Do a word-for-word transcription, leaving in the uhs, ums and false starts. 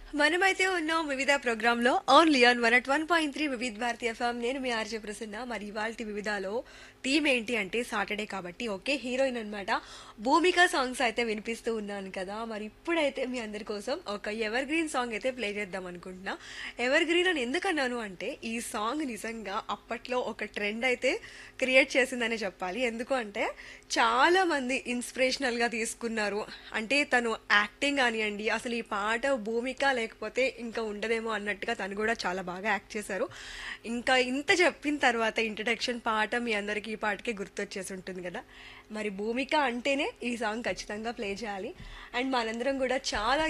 మనమైతే ఉన్నాం వివిధ ప్రోగ్రామ్ లో only on one at one point three వివిధ భారతి ఎఫ్ఎం. నేను మీ ఆర్జే ప్రసన్న. మరి ఇవాళ వివిధాలో థీమ్ ఏంటి అంటే సాటర్డే కాబట్టి ఓకే హీరోయిన్ అన్నమాట. భూమిక సాంగ్స్ అయితే వినిపిస్తూ ఉన్నాను కదా. మరి ఇప్పుడైతే మీ అందరి కోసం ఒక ఎవర్ గ్రీన్ సాంగ్ అయితే ప్లే చేద్దాం అనుకుంటున్నా. ఎవర్ గ్రీన్ అని ఎందుకన్నాను అంటే ఈ సాంగ్ నిజంగా అప్పట్లో ఒక ట్రెండ్ అయితే క్రియేట్ చేసిందనే చెప్పాలి. ఎందుకు అంటే చాలా మంది ఇన్స్పిరేషనల్ గా తీసుకున్నారు. అంటే తను యాక్టింగ్ కానివ్వండి, అసలు ఈ పాట భూమిక లేకపోతే ఇంకా ఉండదేమో అన్నట్టుగా తను కూడా చాలా బాగా యాక్ట్ చేశారు. ఇంకా ఇంత చెప్పిన తర్వాత ఇంట్రడక్షన్ పాట మీ అందరికీ ఈ పాటకే గుర్తొచ్చేసి ఉంటుంది కదా. మరి భూమిక అంటేనే ఈ సాంగ్ ఖచ్చితంగా ప్లే చేయాలి. అండ్ మనందరం కూడా చాలా